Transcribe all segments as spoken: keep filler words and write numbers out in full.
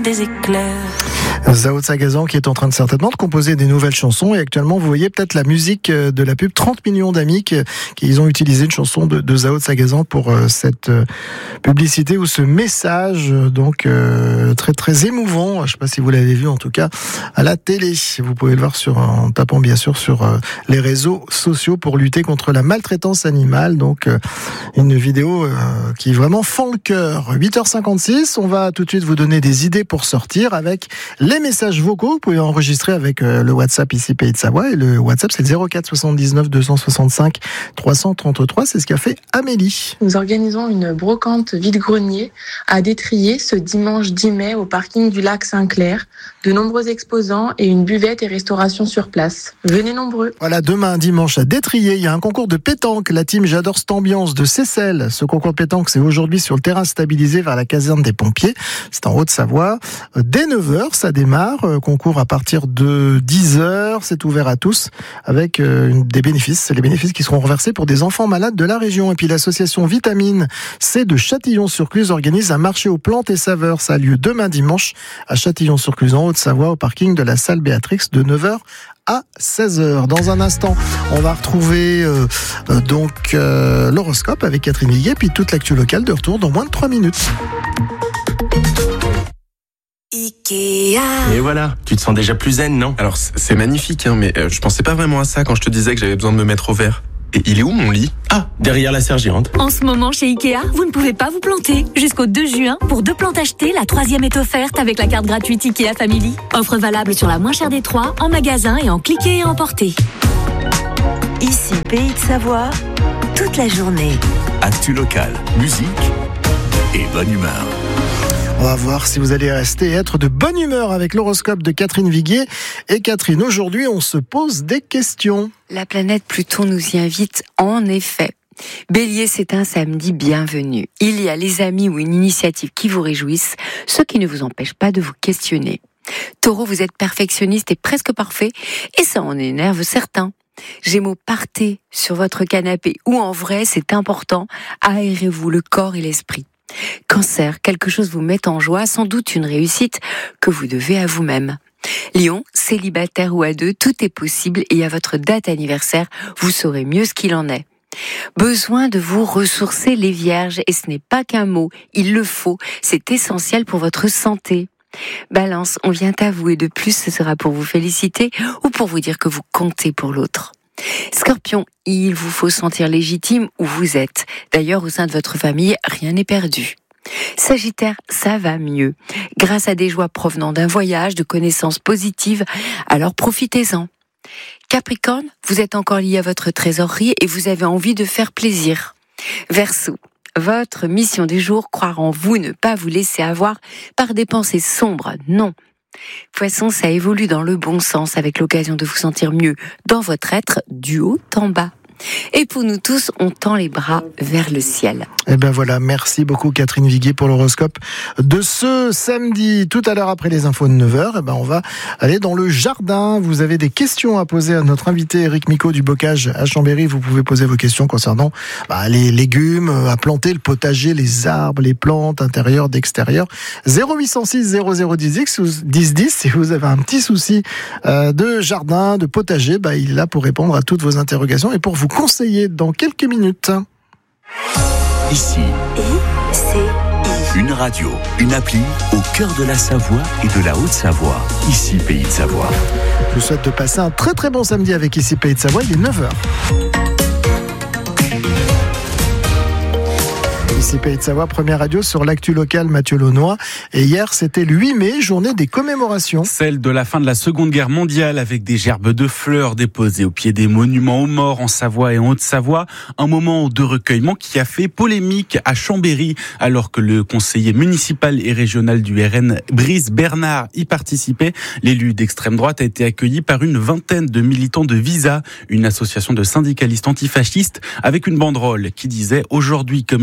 des éclairs. Zao de Sagazan qui est en train de certainement de composer des nouvelles chansons, et actuellement vous voyez peut-être la musique de la pub trente millions d'amis qui, qui ils ont utilisé une chanson de, de Zao de Sagazan pour euh, cette euh, publicité ou ce message euh, donc euh, très très émouvant. Je ne sais pas si vous l'avez vu en tout cas à la télé. Vous pouvez le voir sur en tapant bien sûr sur euh, les réseaux sociaux pour lutter contre la maltraitance animale. Donc euh, une vidéo euh, qui vraiment fend le cœur. huit heures cinquante-six, on va tout de suite vous donner des idées pour sortir avec les messages vocaux. Vous pouvez enregistrer avec euh, le WhatsApp ici Pays de Savoie, et le WhatsApp c'est le zéro quatre soixante-dix-neuf deux cent soixante-cinq trois cent trente-trois. C'est ce qu'a fait Amélie. Nous organisons une brocante vide-grenier à Détrier ce dimanche dix mai au parking du lac Saint-Clair. De nombreux exposants et une buvette et restauration sur place. Venez nombreux. Voilà, demain dimanche à Détrier, il y a un concours de pétanque. La team J'adore cette ambiance de Seyssel. Ce concours de pétanque, c'est aujourd'hui sur le terrain stabilisé vers la caserne des pompiers. C'est en Haute-Savoie. Dès neuf heures, ça démarre. Concours à partir de dix heures. C'est ouvert à tous avec des bénéfices. C'est les bénéfices qui seront reversés pour des enfants malades de la région. Et puis l'association Vitamine C de Châtillon-sur-Cluse organise un marché aux plantes et saveurs. Ça a lieu demain dimanche à Châtillon-sur-Cluse en Haute-Savoie au parking de la salle Béatrix de neuf heures à seize heures. Dans un instant, on va retrouver euh, euh, donc euh, l'horoscope avec Catherine Viguier, puis toute l'actu locale de retour dans moins de trois minutes. Ikea. Et voilà, tu te sens déjà plus zen, non? Alors c'est magnifique, hein, mais euh, je pensais pas vraiment à ça quand je te disais que j'avais besoin de me mettre au vert. Et il est où mon lit? Ah, derrière la sergérante. En ce moment, chez Ikea, vous ne pouvez pas vous planter. Jusqu'au deux juin, pour deux plantes achetées, la troisième est offerte avec la carte gratuite Ikea Family. Offre valable sur la moins chère des trois, en magasin et en cliquer et emporter. Ici, Pays de Savoie, toute la journée. Actu locale, musique et bonne humeur. On va voir si vous allez rester et être de bonne humeur avec l'horoscope de Catherine Viguier. Et Catherine, aujourd'hui, on se pose des questions. La planète Pluton nous y invite en effet. Bélier, c'est un samedi bienvenu. Il y a les amis ou une initiative qui vous réjouissent, ce qui ne vous empêche pas de vous questionner. Taureau, vous êtes perfectionniste et presque parfait, et ça en énerve certains. Gémeaux, partez sur votre canapé ou en vrai, c'est important, aérez-vous le corps et l'esprit. Cancer, quelque chose vous met en joie, sans doute une réussite que vous devez à vous-même. Lion, célibataire ou à deux, tout est possible et à votre date anniversaire, vous saurez mieux ce qu'il en est. Besoin de vous ressourcer les vierges, et ce n'est pas qu'un mot, il le faut, c'est essentiel pour votre santé. Balance, on vient à vous et de plus ce sera pour vous féliciter ou pour vous dire que vous comptez pour l'autre. Scorpion, il vous faut sentir légitime où vous êtes. D'ailleurs, au sein de votre famille, rien n'est perdu. Sagittaire, ça va mieux. Grâce à des joies provenant d'un voyage, de connaissances positives, alors profitez-en. Capricorne, vous êtes encore lié à votre trésorerie et vous avez envie de faire plaisir. Verseau, votre mission du jour, croire en vous, ne pas vous laisser avoir par des pensées sombres, non. Poisson, ça évolue dans le bon sens avec l'occasion de vous sentir mieux dans votre être du haut en bas. Et pour nous tous, on tend les bras vers le ciel. Et ben voilà, merci beaucoup Catherine Viguier pour l'horoscope de ce samedi. Tout à l'heure après les infos de neuf heures, et ben on va aller dans le jardin. Vous avez des questions à poser à notre invité Eric Micot du Bocage à Chambéry. Vous pouvez poser vos questions concernant bah, les légumes, à planter, le potager, les arbres, les plantes intérieures, d'extérieur. zéro huit cent six zéro zéro dix dix, si vous avez un petit souci euh, de jardin, de potager, bah, il est là pour répondre à toutes vos interrogations et pour vous conseiller dans quelques minutes. Ici, une radio, une appli au cœur de la Savoie et de la Haute-Savoie. Ici, Pays de Savoie. Je vous souhaite de passer un très très bon samedi avec Ici Pays de Savoie. Il est neuf heures. Ici Pays de Savoie, première radio sur l'actu locale, Mathieu Launois. Et hier, c'était le huit mai, journée des commémorations. Celle de la fin de la Seconde Guerre mondiale, avec des gerbes de fleurs déposées au pied des monuments aux morts en Savoie et en Haute-Savoie. Un moment de recueillement qui a fait polémique à Chambéry, alors que le conseiller municipal et régional du R N, Brice Bernard, y participait. L'élu d'extrême droite a été accueilli par une vingtaine de militants de Visa, une association de syndicalistes antifascistes, avec une banderole qui disait « Aujourd'hui comme hier,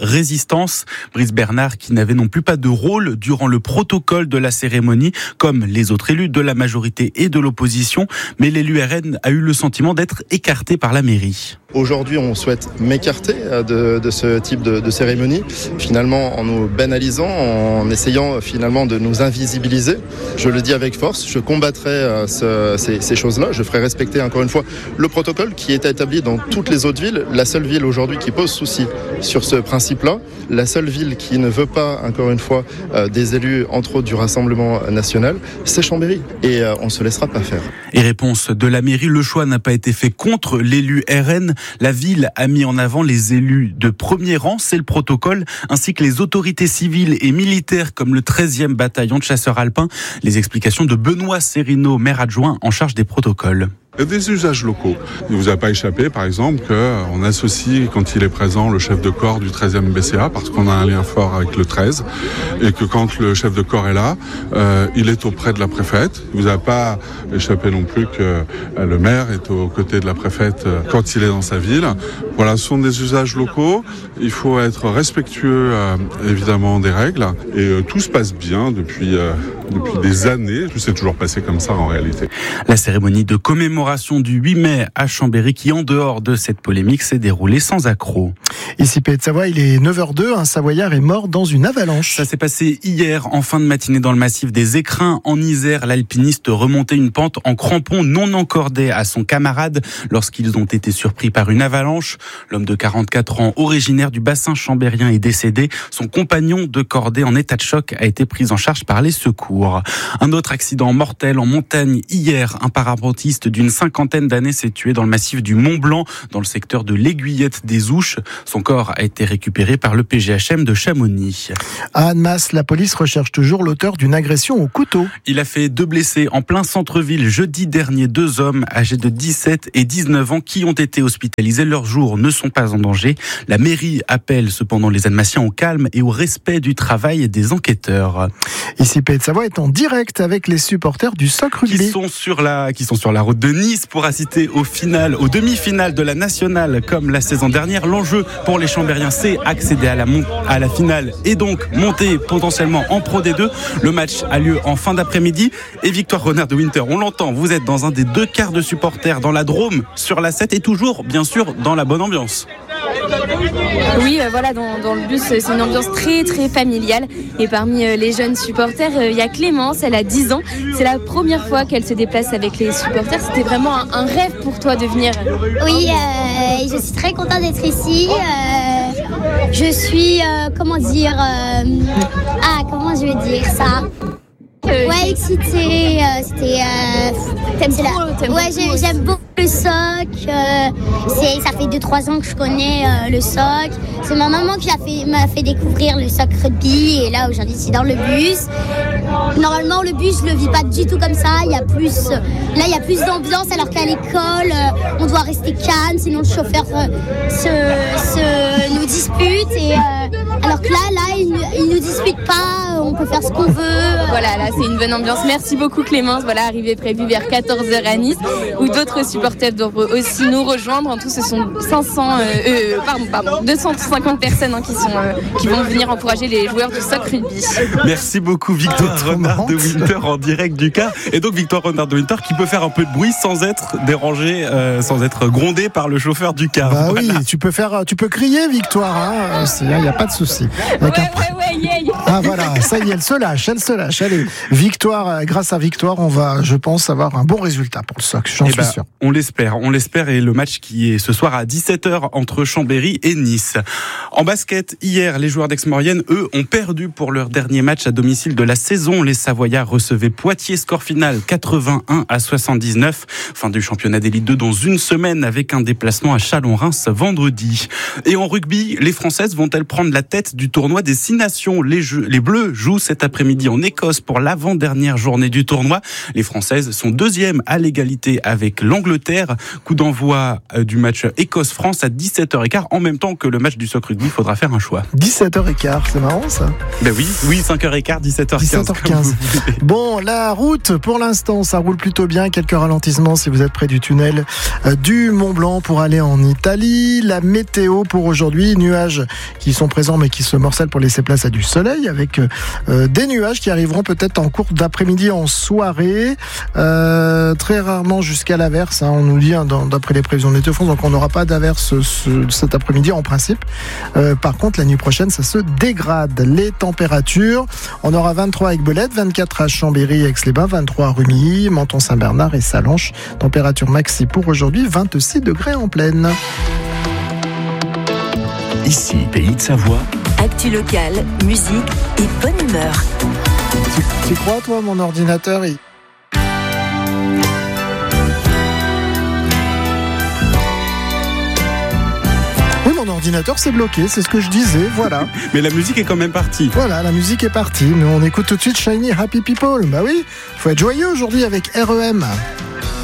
résistance. Brice Bernard qui n'avait non plus pas de rôle durant le protocole de la cérémonie, comme les autres élus de la majorité et de l'opposition, mais l'élu R N a eu le sentiment d'être écarté par la mairie. Aujourd'hui, on souhaite m'écarter de, de ce type de, de cérémonie, finalement en nous banalisant, en essayant finalement de nous invisibiliser. Je le dis avec force, je combattrai ce, ces, ces choses-là, je ferai respecter encore une fois le protocole qui est établi dans toutes les autres villes. La seule ville aujourd'hui qui pose souci sur ce principe-là, la seule ville qui ne veut pas, encore une fois, euh, des élus, entre autres du Rassemblement national, c'est Chambéry. Et euh, on ne se laissera pas faire. Et réponse de la mairie, le choix n'a pas été fait contre l'élu R N. La ville a mis en avant les élus de premier rang, c'est le protocole, ainsi que les autorités civiles et militaires comme le treizième bataillon de chasseurs alpins. Les explications de Benoît Serino, maire adjoint en charge des protocoles. Il y a des usages locaux. Il ne vous a pas échappé, par exemple, qu'on associe, quand il est présent, le chef de corps du treizième B C A, parce qu'on a un lien fort avec le treize, et que quand le chef de corps est là, euh, il est auprès de la préfète. Il ne vous a pas échappé non plus que euh, le maire est aux côtés de la préfète euh, quand il est dans sa ville. Voilà, ce sont des usages locaux. Il faut être respectueux, euh, évidemment, des règles. Et euh, tout se passe bien depuis, euh, depuis des années. Tout s'est toujours passé comme ça, en réalité. La cérémonie de commémoration du huit mai à Chambéry qui, en dehors de cette polémique, s'est déroulée sans accroc. Ici Pays de Savoie, il est neuf heures zéro deux, un Savoyard est mort dans une avalanche. Ça s'est passé hier en fin de matinée dans le massif des Écrins en Isère. L'alpiniste remontait une pente en crampons non encordés à son camarade lorsqu'ils ont été surpris par une avalanche. L'homme de quarante-quatre ans, originaire du bassin chambérien, est décédé. Son compagnon de cordée en état de choc a été pris en charge par les secours. Un autre accident mortel en montagne hier. Un parapentiste d'une cinquantaine d'années s'est tué dans le massif du Mont Blanc, dans le secteur de l'Aiguillette des Ouches. Son corps a été récupéré par le P G H M de Chamonix. À Annemasse, la police recherche toujours l'auteur d'une agression au couteau. Il a fait deux blessés en plein centre-ville jeudi dernier. Deux hommes âgés de dix-sept et dix-neuf ans qui ont été hospitalisés. Leurs jours ne sont pas en danger. La mairie appelle cependant les Annemassiens au calme et au respect du travail des enquêteurs. Ici, Pays de Savoie est en direct avec les supporters du S O C Rugby. Qui sont sur la, qui sont sur la route de Nice pour assister au final, aux demi-finales de la nationale comme la saison dernière. L'enjeu pour les Chambériens, c'est accéder à la, mon- à la finale et donc monter potentiellement en Pro D deux. Le match a lieu en fin d'après-midi et Victoire Renard de Winter, on l'entend, vous êtes dans un des deux quarts de supporters dans la Drôme sur la sept et toujours bien sûr dans la bonne ambiance. Oui, euh, voilà, dans, dans le bus, c'est une ambiance très très familiale. Et parmi euh, les jeunes supporters, il euh, y a Clémence, elle a dix ans. C'est la première fois qu'elle se déplace avec les supporters. C'était vraiment un, un rêve pour toi de venir. Oui, euh, je suis très contente d'être ici. Euh, je suis, euh, comment dire, euh, ah, comment je vais dire ça Euh, ouais, excitée, euh, c'était... Euh, t'aimes c'est trop, la... t'aimes ouais, beaucoup j'aime beaucoup le S O C. Euh, c'est, ça fait deux trois ans que je connais euh, le S O C. C'est ma maman qui a fait, m'a fait découvrir le S O C Rugby. Et là, aujourd'hui, c'est dans le bus. Normalement, le bus, je le vis pas du tout comme ça. Il y a plus... Là, il y a plus d'ambiance, alors qu'à l'école, euh, on doit rester calme, sinon le chauffeur euh, se, se nous dispute. Et, euh, alors que là, là, il, il nous dispute pas. On peut faire ce qu'on veut. Voilà, là, c'est une bonne ambiance. Merci beaucoup, Clémence. Voilà, arrivée prévue vers quatorze heures à Nice, où d'autres supporters doivent aussi nous rejoindre. En tout, ce sont cinq cents, euh, euh, pardon, pardon, deux cent cinquante personnes hein, qui, sont, euh, qui vont venir encourager les joueurs du S O C Rugby. Merci beaucoup, Victoire Ah, Renard de Winter en direct du car. Et donc, Victoire Renard de Winter qui peut faire un peu de bruit sans être dérangé, euh, sans être grondé par le chauffeur du car. Bah voilà. oui, tu peux faire, tu peux crier Victoire, hein. Il n'y a pas de souci. Ouais, ouais, ouais, yeah, yeah. Ah voilà, ça y est, elle se lâche, elle se lâche. Allez, Victoire, grâce à Victoire, on va, je pense, avoir un bon résultat pour le S O C, j'en Eh suis ben, sûr. On l'espère, on l'espère. Et le match qui est ce soir à dix-sept heures entre Chambéry et Nice. En basket, hier, les joueurs d'Aix-Maurienne, eux, ont perdu pour leur dernier match à domicile de la saison. Les Savoyards recevaient Poitiers, score final quatre-vingt-un à soixante-dix-neuf. Fin du championnat d'élite deux dans une semaine avec un déplacement à Chalon-Reims vendredi. Et en rugby, les Françaises vont-elles prendre la tête du tournoi des Six Nations, les, jeux, les Bleus jouent cet après-midi en Écosse pour l'avant-dernière journée du tournoi. Les Françaises sont deuxièmes à l'égalité avec l'Angleterre. Coup d'envoi du match Écosse-France à dix-sept heures quinze, en même temps que le match du soccer rugby. Il faudra faire un choix. dix-sept heures quinze, c'est marrant ça. Ben oui, oui, cinq heures quinze, dix-sept heures quinze. dix-sept heures quinze. Bon, la route, pour l'instant, ça roule plutôt bien. Quelques ralentissements si vous êtes près du tunnel du Mont-Blanc pour aller en Italie. La météo pour aujourd'hui, nuages qui sont présents mais qui se morcellent pour laisser place à du soleil, avec euh, des nuages qui arriveront peut-être en cours d'après-midi, en soirée, euh, très rarement jusqu'à l'averse, hein, on nous dit, hein, dans, d'après les prévisions de Météo France, donc on n'aura pas d'averse ce, cet après-midi en principe. Euh, par contre, la nuit prochaine, ça se dégrade. Les températures, on aura vingt-trois avec Belette, vingt-quatre à Chambéry, Aix-les-Bains, vingt-trois à Rumilly, Menton-Saint-Bernard et Sallanches. Température maxi pour aujourd'hui, vingt-six degrés en pleine. Ici, Pays de Savoie. Actu locale, musique et bonne humeur. Tu, tu crois, toi, mon ordinateur il... Oui, mon ordinateur s'est bloqué, c'est ce que je disais, voilà. Mais la musique est quand même partie. Voilà, la musique est partie, mais on écoute tout de suite Shiny Happy People. Bah oui, il faut être joyeux aujourd'hui avec R E M.